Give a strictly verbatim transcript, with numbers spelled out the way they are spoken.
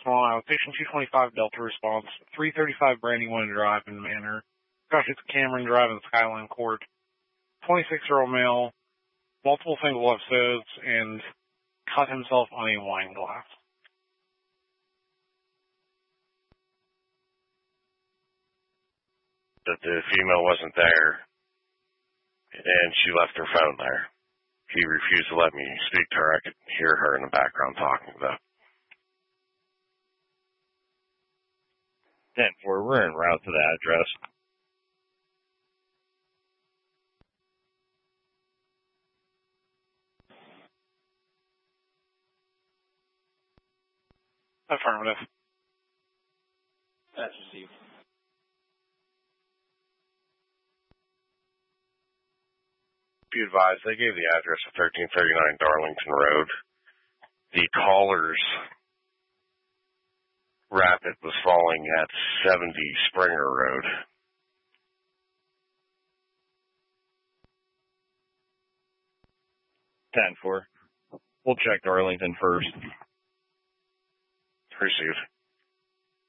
Small Station two twenty-five Delta response, three thirty-five Brandywine Drive in Manor. Gosh, it's Cameron Drive in Skyline Court. twenty-six-year-old male, multiple single episodes, and cut himself on a wine glass. That the female wasn't there, and she left her phone there. He refused to let me speak to her. I could hear her in the background talking about. ten four, we're en route to the address. Affirmative. That's received. Be advised, they gave the address of thirteen thirty-nine Darlington Road. The caller's rapid was falling at seventy Springer Road. ten four. We'll check Darlington first. Received.